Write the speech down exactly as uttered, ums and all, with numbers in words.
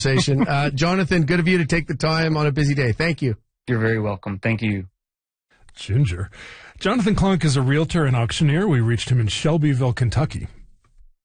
conversation. Uh, Jonathan, good of you to take the time on a busy day. Thank you. You're very welcome. Thank you. Ginger. Jonathan Klunk is a realtor and auctioneer. We reached him in Shelbyville, Kentucky.